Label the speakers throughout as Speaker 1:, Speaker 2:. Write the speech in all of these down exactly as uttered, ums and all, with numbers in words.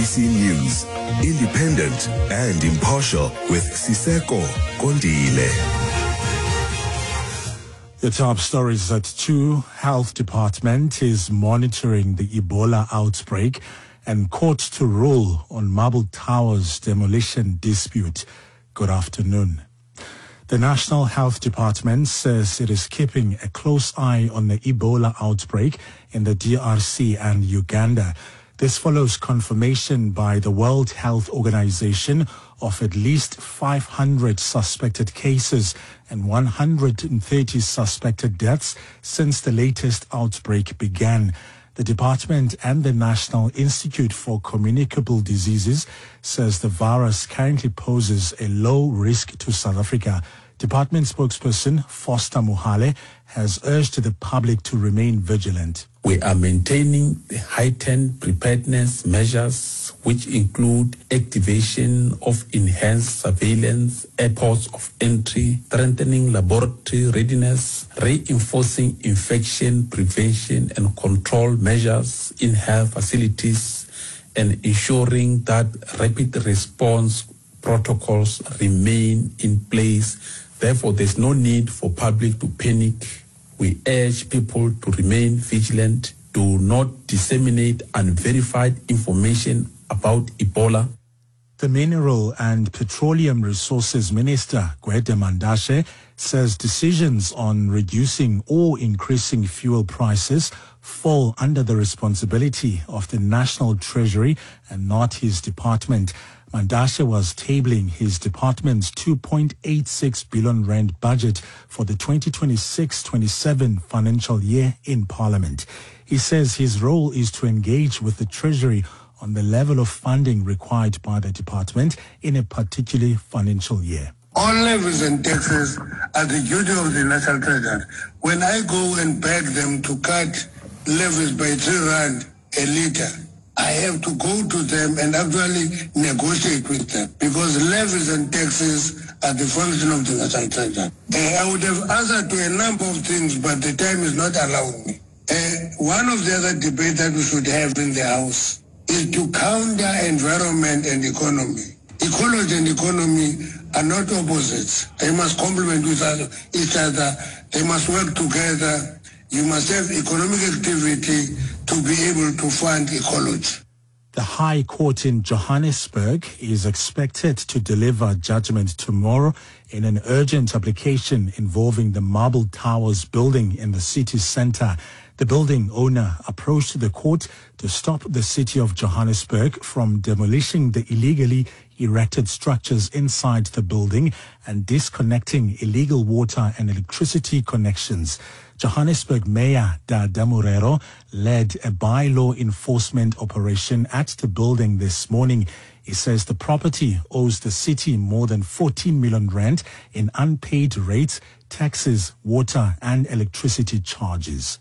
Speaker 1: C News, independent and impartial with Siseko Kondile.
Speaker 2: The top stories at two. Health Department is monitoring the Ebola outbreak and court to rule on Marble Towers demolition dispute. Good afternoon. The National Health Department says it is keeping a close eye on the Ebola outbreak in the D R C and Uganda. This follows confirmation by the World Health Organization of at least five hundred suspected cases and one hundred thirty suspected deaths since the latest outbreak began. The department and the National Institute for Communicable Diseases says the virus currently poses a low risk to South Africa. Department spokesperson Foster Mohale has urged the public to remain vigilant.
Speaker 3: We are maintaining the heightened preparedness measures, which include activation of enhanced surveillance, airports of entry, strengthening laboratory readiness, reinforcing infection prevention and control measures in health facilities, and ensuring that rapid response protocols remain in place. Therefore, there's no need for public to panic. We urge people to remain vigilant, do not disseminate unverified information about Ebola.
Speaker 2: The Mineral and Petroleum Resources Minister, Gwede Mantashe, says decisions on reducing or increasing fuel prices fall under the responsibility of the National Treasury and not his department. Mantashe was tabling his department's two point eight six billion rand budget for the twenty twenty-six twenty-seven financial year in Parliament. He says his role is to engage with the Treasury on the level of funding required by the department in a particular financial year.
Speaker 4: All levies and taxes are the duty of the National Treasury. When I go and beg them to cut levies by three rand a litre, I have to go to them and actually negotiate with them because levies and taxes are the function of the National Treasury. Uh, I would have answered to a number of things, but the time is not allowing me. Uh, one of the other debates that we should have in the House is to counter environment and economy. Ecology and economy are not opposites. They must complement with each other. They must work together. You must have economic activity to be able to fund ecology.
Speaker 2: The High Court in Johannesburg is expected to deliver judgment tomorrow in an urgent application involving the Marble Towers building in the city centre. The building owner approached the court to stop the city of Johannesburg from demolishing the illegally erected structures inside the building and disconnecting illegal water and electricity connections. Johannesburg Mayor Dada Morero led a bylaw enforcement operation at the building this morning. He says the property owes the city more than fourteen million rand in unpaid rates, taxes, water and electricity charges.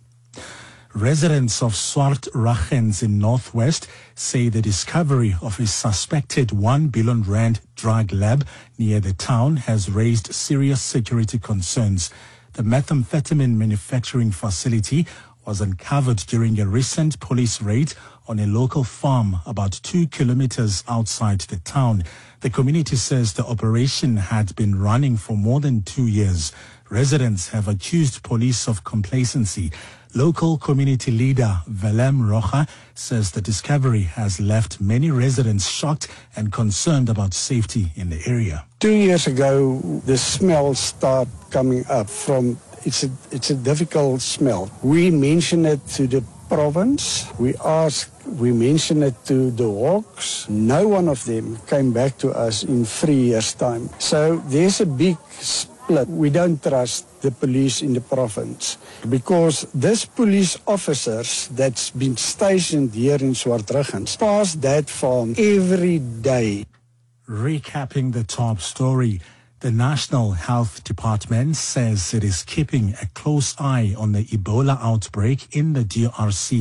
Speaker 2: Residents of Swart Rachens in Northwest say the discovery of a suspected one billion rand drug lab near the town has raised serious security concerns. The methamphetamine manufacturing facility was uncovered during a recent police raid on a local farm about two kilometers outside the town. The community says the operation had been running for more than two years. Residents have accused police of complacency. Local community leader Velem Rocha says the discovery has left many residents shocked and concerned about safety in the area.
Speaker 5: Two years ago, the smell started coming up from, it's a, it's a difficult smell. We mentioned it to the province. We asked, we mentioned it to the Hawks. No one of them came back to us in three years' time. So there's a big split. We don't trust the police in the province because this police officers that's been stationed here in Swartruggens pass that farm every day.
Speaker 2: Recapping the top story, the National Health Department says it is keeping a close eye on the Ebola outbreak in the D R C